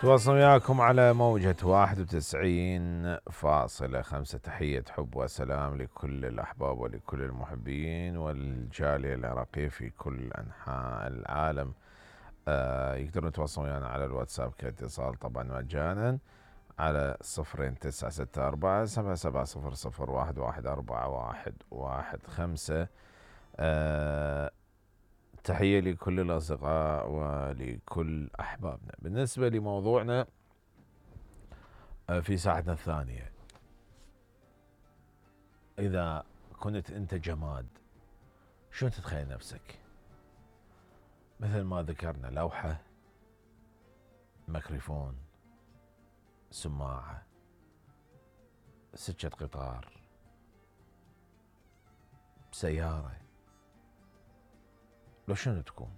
تواصل وياكم على موجة 91.5. تحية حب وسلام لكل الأحباب ولكل المحبين والجالية العراقية في كل أنحاء العالم. يقدرون يتواصلون ويانا على الواتساب كاتصال طبعا مجانا على 0964-7700-114115. تحية لكل الأصدقاء ولكل أحبابنا. بالنسبة لموضوعنا في ساحتنا الثانية، إذا كنت أنت جماد شو تتخيل نفسك؟ مثل ما ذكرنا، لوحة، ميكروفون، سماعة، سكة قطار، سيارة، لو شنو تكون؟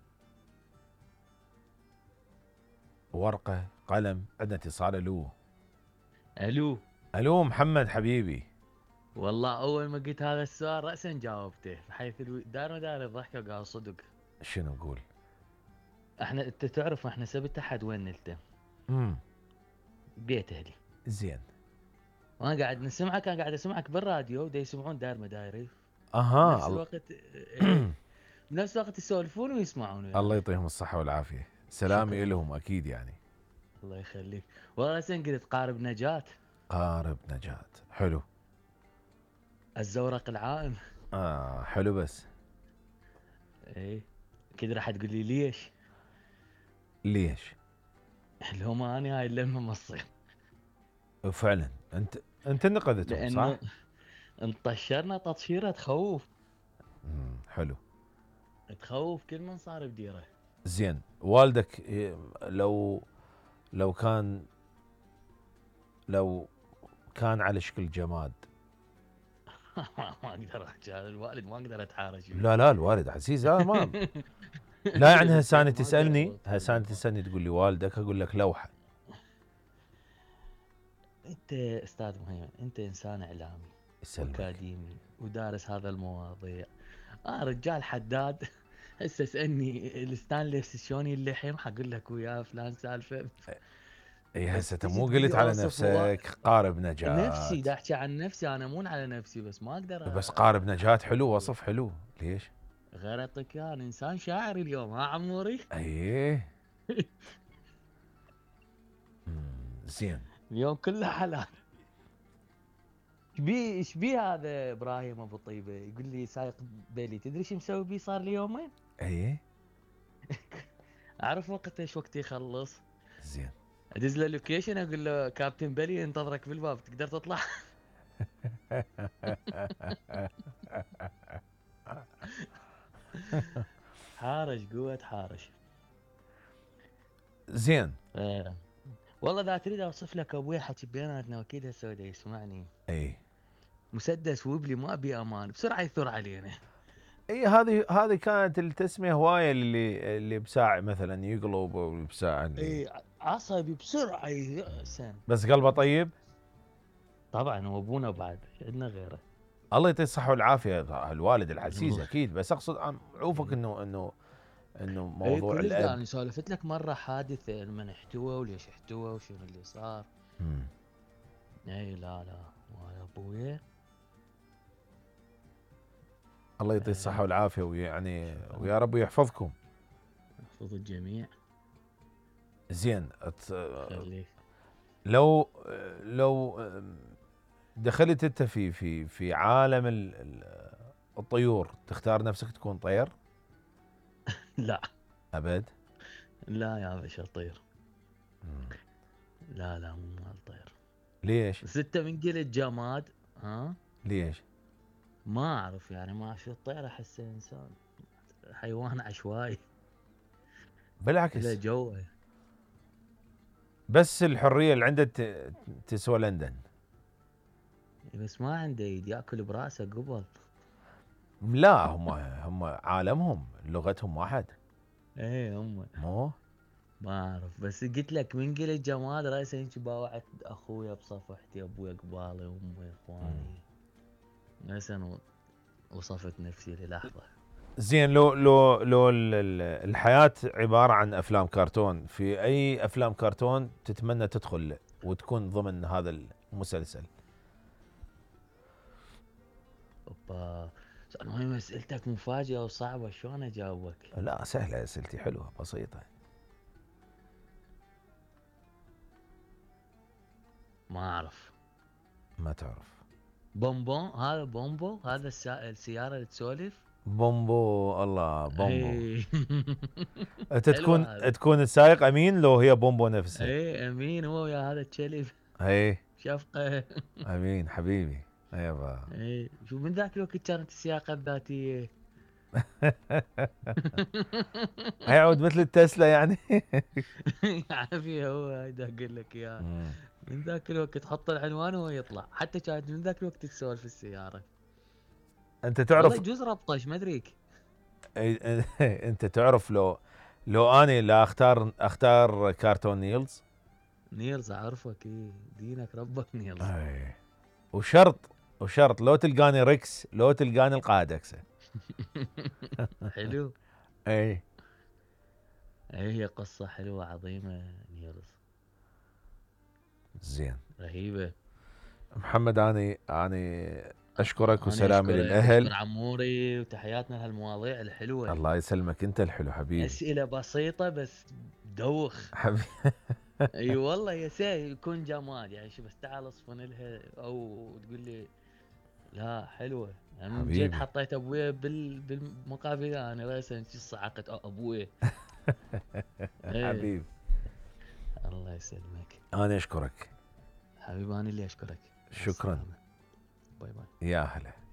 ورقة، قلم. عندنا اتصال. الو الو محمد حبيبي. والله اول ما قلت هذا السؤال راسا جاوبته، بحيث دار مدار الضحكه قال صدق. شنو نقول؟ انت تعرف احنا سبت احد وين نلتم؟ امم بيت اهلي. زين. وانا قاعد نسمعك، كان قاعد اسمعك بالراديو دا يسمعون دار مدايري. اها بنفس الوقت ايه، بنفس الوقت يسولفون ويسمعون الله يعني. يعطيهم الصحة والعافية. سلامي شكرا، لهم اكيد يعني. الله يخليك. والله راسا قلت قارب نجاة. قارب نجاة، حلو. الزورق العائم. حلو بس. ايه، كذا راح تقول لي ليش؟ ليش؟ لو ما انا هاي اللمه ما تصير. فعلا انت نقذتهم لانه صح؟ انطشرنا تطشيره تخوف. حلو. تخوف كل من صار بديره. زين. والدك لو كان لو كان على شكل جماد. ما اقدر احكي هذا الوالد، ما اقدر اتحارش لا به. لا الوالد عزيز، لا ما. لا يعني بس يعني هساني ما اقدر تسألني اوصل له. تقول لي والدك، اقول لك لوحة. انت استاذ مهيمن، انت انسان اعلامي يسلمك. واكاديمي ودارس هذا المواضيع. رجال حداد. هسه اسالني الستانلس شلون اللحم، حقول لك وياه فلان سالفه. اي بس هسه تجي مو تقول لي قلت على اوصف هو نفسك قارب نجاة؟ نفسي، دا احكي عن نفسي، انا مو على نفسي، بس ما اقدر بس قارب نجاة حلو، اوصف لك. وصف حلو. ليش؟ غير اعطيك اياه، انا انسان شاعري اليوم، ها عموري. ايه. زين. اليوم كله حلال. ايش بيه هذا ابراهيم ابو طيبه يقول لي سايق بيلي، تدري شو مسوي بيه صار لي يومين؟ ايه. اعرف وقت يخلص. زين. ادز له لوكيشن، اقول له كابتن بيلي ينتظرك بالباب، تقدر تطلع. حارش قوة حارش. زين. آه. والله اذا تريد اوصف لك ابوي حكي بيناتنا واكيد هسه بده يسمعني. ايه. مسدس وبلي ما ابي امان، بسرعه يثور علينا. اي هذه كانت التسميه هوايه، اللي بساعة مثلا يقلب، وبساعة اللي. اي، عصبي بسرعه يأسن. بس قلبه طيب. طبعا وابونا بعد عندنا غيره. الله يعطيه الصحه والعافيه الوالد العزيز الله. اكيد، بس اقصد عوفك إيه. انه اي موضوع كلش، الاب. انا سولفت لك مره حادثه من احتوى وليش احتوى وشنو اللي صار. مم. اي لا مال ابويا. الله يعطيه الصحه اي، والعافيه، ويعني شكرا. ويا رب يحفظكم. احفظ الجميع. زين. خليك. لو لو دخلت انت في عالم الطيور، تختار نفسك تكون طير؟ لا ابد. لا يا باشا طير. مم. لا مو مال طير. ليش؟ بس انت من قلت جماد، ها؟ ليش؟ ما اعرف يعني، ما اعرف الطير، احسه انسان، حيوان عشوائي له بالعكس، جوه. بس الحريه اللي عنده تسوى لندن. بس ما عنده ايد ياكل براسه قبل. لا هم عالمهم لغتهم واحد. ايه هم. مو. ما اعرف، بس قلت لك من قلت جماد راسا هيك باوعت اخويا بصفحتي، ابويا قبالي، امي مم. اخواني. راسا وصفت نفسي للحظه. زين، لو الحياة عبارة عن افلام كرتون، في اي افلام كرتون تتمنى تدخل وتكون ضمن هذا المسلسل؟ اوبا، المهم اسئلتك مفاجئة وصعبة، شلون اجاوبك؟ لا سهلة اسئلتي، حلوة بسيطة. ما اعرف. ما تعرف؟ بونبون، هذا بومبو، هذا السيارة اللي تسولف. بومبو، الله بومبو. اي. انت حلو تكون هذا. تكون السائق امين لو هي بومبو نفسها؟ اي امين، هو يا هذا الكلب. اي شفقة. امين حبيبي. ايوه. اي شوف، من ذاك الوقت كانت السياقة الذاتية. هيعود مثل التسلا يعني. عافية، هو هيدا اقول لك اياه. مم. من ذاك الوقت تحط العنوان وهو يطلع، حتى كانت من ذاك الوقت تسولف في السيارة. انت والله تعرف. يجوز ربطش، ما ادريك. انت تعرف، لو اني لا اختار كرتون نيلز. نيلز اعرفك، ايه دينك ربك نيلز. اي. وشرط لو تلقاني ريكس، لو تلقاني القادكسه. حلو. اي. ايه هي قصة حلوة عظيمة نيلز. زين. رهيبة. محمد، اني اشكرك انا وسلامي اشكرك، اشكر للاهل. عموري، وتحياتنا لهالمواضيع الحلوة. الله يسلمك، انت الحلو حبيبي. اسئلة بسيطة بس دوخ. حبيبي. اي والله يا سي يكون جمال يعني، شو بس تعال اصفن لها او تقول لي. لا حلوة يعني، من جيت حبيبي. حطيت ابويا بالمقابلة انا راسا شو صعقت ابويا. ايه. حبيبي. الله يسلمك. انا اشكرك. حبيبي انا اللي اشكرك. مع شكرا. السلامة. باي باي. يا هلا.